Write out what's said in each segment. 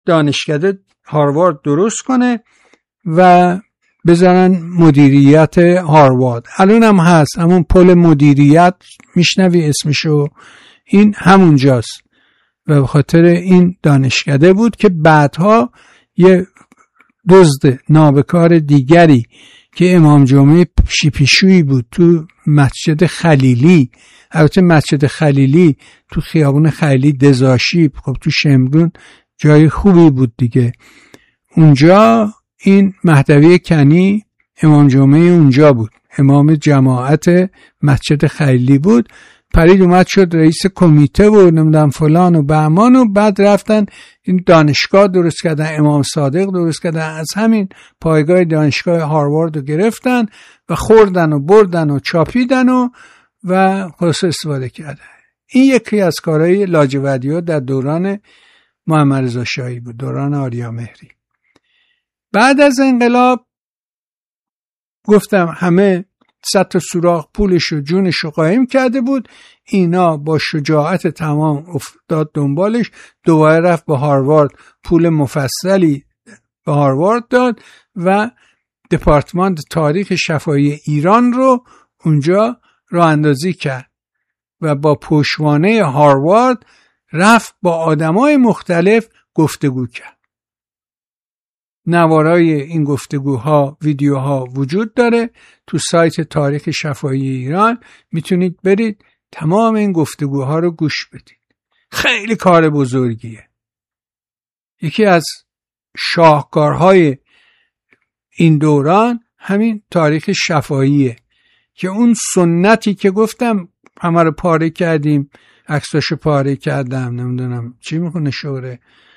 دانشکده هاروارد درست کنه و بذارن مدیریت هاروارد. الان هم هست همون پل مدیریت، میشنوی اسمشو، این همونجاست و به خاطر این دانشکده بود که بعدها یه دزد نابکار دیگری که امام جمعه پیشویی بود تو مسجد خلیلی، البته مسجد خلیلی تو خیابون خلیلی دزاشیب، خب تو شمرون جای خوبی بود دیگه، اونجا این مهدوی کنی امام جمعه اونجا بود، امام جماعت مسجد خلیلی بود، پرید اومد شد رئیس کمیته و نمیدونم فلان و بهمان و بعد رفتن این دانشگاه درست کردن، امام صادق درست کردن، از همین پایگاه دانشگاه هاروارد رو گرفتن و خوردن و بردن و چاپیدن و خلاص استفاده کردن. این یکی از کارهای لاجوردی‌ها در دوران محمد رضا شاهی بود، دوران آریامهری. بعد از انقلاب گفتم همه 100 تا سوراخ پولش و جونش رو قایم کرده بود، اینا با شجاعت تمام افتاد دنبالش، دوباره رفت به هاروارد، پول مفصلی به هاروارد داد و دپارتمان تاریخ شفاهی ایران رو اونجا راه اندازی کرد و با پشتوانه هاروارد رفت با آدمای مختلف گفتگو کرد. نوارای این گفتگوها، ویدیوها وجود داره تو سایت تاریخ شفاهی ایران، میتونید برید تمام این گفتگوها رو گوش بدید. خیلی کار بزرگیه. یکی از شاهکارهای این دوران همین تاریخ شفاهیه که اون سنتی که گفتم همه رو پاره کردیم، عکساشو پاره کردم، نمیدونم چی میخونه شوره،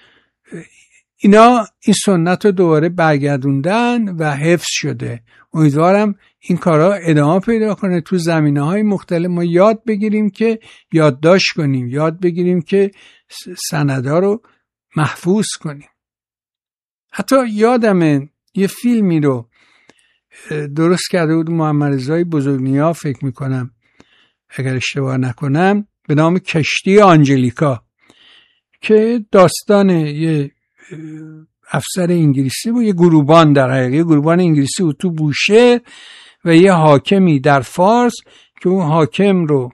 اینا این سنت رو دوباره برگردوندن و حفظ شده. امیدوارم این کارها ادامه پیدا کنه تو زمینه‌های مختلف، ما یاد بگیریم که یادداشت کنیم، یاد بگیریم که سندها رو محفوظ کنیم. حتی یادمه یه فیلمی رو درست کرده بود محمد رضا بزرگنیا، فکر میکنم اگر اشتباه نکنم، به نام کشتی آنجلیکا، که داستان یه افسر انگلیسی بود، یه گروبان، در حقیقت گروبان انگلیسی بود تو بوشهر و یه حاکمی در فارس که اون حاکم رو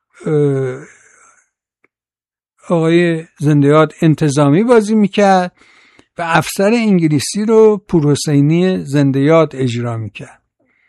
آقای زنده‌یاد انتظامی بازی میکرد و افسر انگلیسی رو پورحسینی زنده‌یاد اجرا میکرد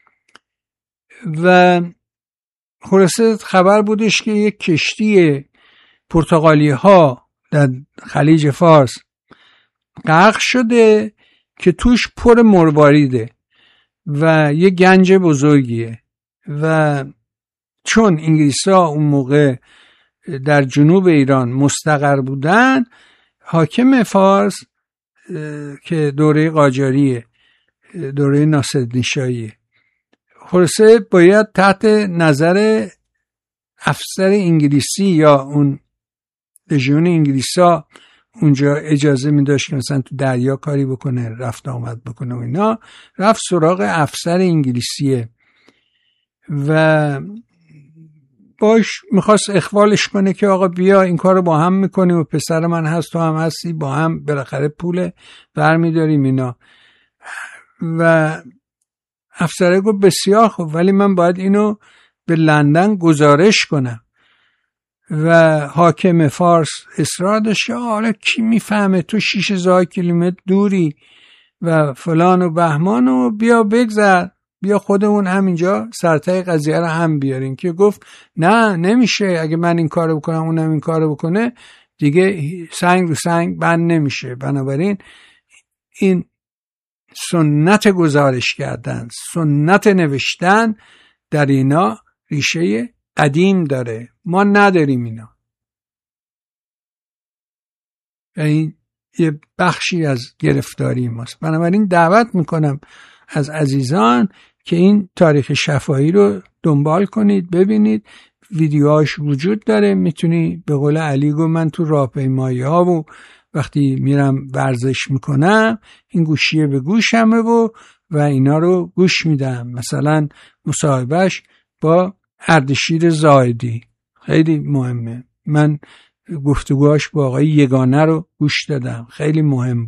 و خلاصه خبر بودش که یک کشتی پرتغالی ها در خلیج فارس غرق شده که توش پر مرواریده و یه گنج بزرگیه و چون انگلیس‌ها اون موقع در جنوب ایران مستقر بودن، حاکم فارس که دوره قاجاریه، دوره ناصرالدین شاهیه، خلاصه باید تحت نظر افسر انگلیسی یا اون لژیون انگلیسا اونجا اجازه می داشت که مثلا تو دریا کاری بکنه، رفت آمد بکنه و اینا، رفت سراغ افسر انگلیسیه و باش میخواست اخوالش کنه که آقا بیا این کارو با هم میکنیم و پسر من هست تو هم هستی، با هم بالاخره پول برمیداریم اینا. و افسره گفت بسیار خوب، ولی من باید اینو به لندن گزارش کنم. و حاکم فارس اصرار داشت حالا کی میفهمه، تو 6000 کیلومتر دوری و فلان و بهمان و بیا بگذر، بیا خودمون همینجا سرتای قضیه رو هم بیاریم. که گفت نه نمیشه، اگه من این کارو بکنم اونم این کارو بکنه دیگه سنگ رو سنگ بند نمیشه. بنابراین این سنت گزارش کردن، سنت نوشتن در اینا ریشه قدیم داره، ما نداریم اینا. این یه بخشی از گرفتاری ماست. بنابراین دعوت میکنم از عزیزان که این تاریخ شفاهی رو دنبال کنید، ببینید، ویدیوهاش وجود داره. میتونی به قول علی گفت من تو راهپیمایی ها و وقتی میرم ورزش میکنم این گوشیه به گوشمه و اینا رو گوش میدم. مثلا مصاحبهش با اردشیر زاهدی خیلی مهمه. من گفتگوهاش با آقای یگانه رو گوش دادم، خیلی مهم بود.